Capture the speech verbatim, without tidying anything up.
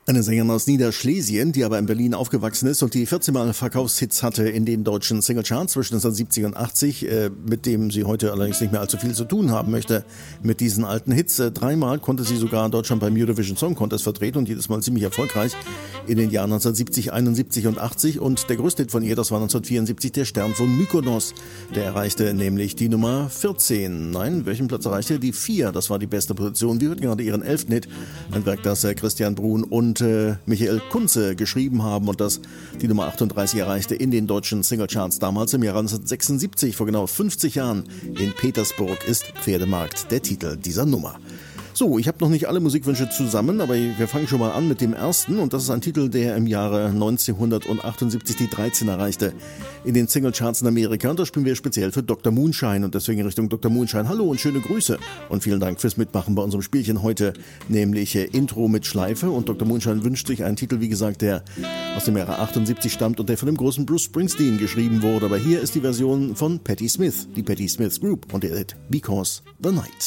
Eine Sängerin aus Niederschlesien, die aber in Berlin aufgewachsen ist und die vierzehn Mal Verkaufshits hatte in den deutschen Singlecharts zwischen neunzehnhundertsiebzig und achtzig, äh, mit dem sie heute allerdings nicht mehr allzu viel zu tun haben möchte mit diesen alten Hits. Äh, dreimal konnte sie sogar Deutschland beim Eurovision Song Contest vertreten und jedes Mal ziemlich erfolgreich in den Jahren neunzehnhundertsiebzig, einundsiebzig und achtzig. Und der größte Hit von ihr, das war neunzehnhundertvierundsiebzig, der Stern von Mykonos. Der erreichte nämlich die Nummer vierzehn. Nein, welchen Platz erreichte? Die vier. Das war die beste Position. Wir hörten gerade ihren elften Hit, ein Werk, das äh, Christian Bruhn und äh, Michael Kunze geschrieben haben und das die Nummer achtunddreißig erreichte in den deutschen Singlecharts damals im Jahre neunzehnhundertsechsundsiebzig, vor genau fünfzig Jahren. In Petersburg ist Pferdemarkt der Titel dieser Nummer. So, ich habe noch nicht alle Musikwünsche zusammen, aber wir fangen schon mal an mit dem ersten und das ist ein Titel, der im Jahre neunzehnhundertachtundsiebzig die dreizehn erreichte in den Singlecharts in Amerika und das spielen wir speziell für Doktor Moonshine und deswegen in Richtung Doktor Moonshine. Hallo und schöne Grüße und vielen Dank fürs Mitmachen bei unserem Spielchen heute, nämlich äh, Intro mit Schleife und Doktor Moonshine wünscht sich einen Titel, wie gesagt, der aus dem Jahre achtundsiebzig stammt und der von dem großen Bruce Springsteen geschrieben wurde, aber hier ist die Version von Patti Smith, die Patti Smith Group und der Hit Because the Night.